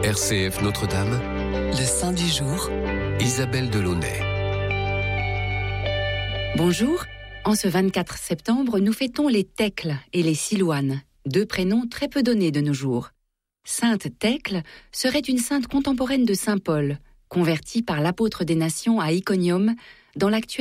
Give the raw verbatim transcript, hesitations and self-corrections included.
R C F Notre-Dame, le saint du jour, Isabelle Delaunay. Bonjour, en ce vingt-quatre septembre, nous fêtons les Thècle et les Silouane, deux prénoms très peu donnés de nos jours. Sainte Thècle serait une sainte contemporaine de saint Paul, convertie par l'apôtre des nations à Iconium, dans l'actuel